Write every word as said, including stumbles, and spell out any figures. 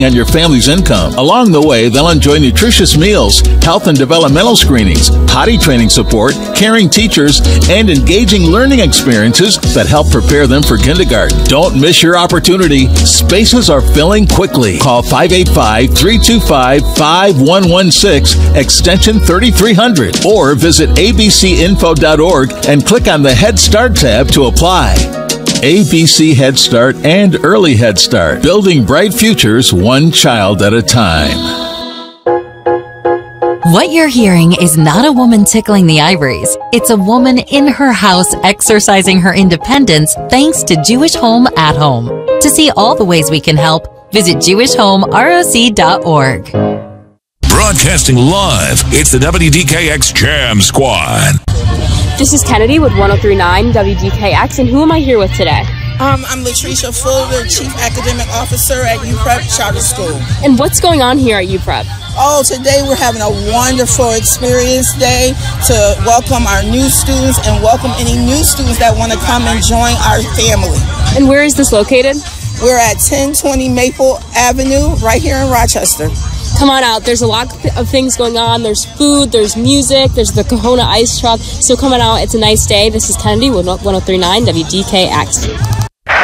and your family's income. Along the way, they'll enjoy nutritious meals, health and developmental screenings, potty training support, caring teachers, and engaging learning experiences that help prepare them for kindergarten. Don't miss your opportunity. Spaces are filling quickly. Call five eight five, three two five, five one one six, extension thirty-three hundred, or visit a b c info dot org and click on the Head Start tab to apply. A B C Head Start and Early Head Start, building bright futures one child at a time. What you're hearing is not a woman tickling the ivories. It's a woman in her house exercising her independence thanks to Jewish Home at Home. To see all the ways we can help, visit jewish home roc dot org. Broadcasting live, it's the W D K X Jam Squad. This is Kennedy with one oh three point nine W D K X, and who am I here with today? Um, I'm Latricia Fuller, Chief Academic Officer at U Prep Charter School. And what's going on here at U Prep? Oh, today we're having a wonderful experience day to welcome our new students and welcome any new students that want to come and join our family. And where is this located? We're at ten twenty Maple Avenue, right here in Rochester. Come on out. There's a lot of things going on. There's food, there's music, there's the Kahuna Ice Truck. So come on out. It's a nice day. This is Kennedy with one oh three point nine W D K X.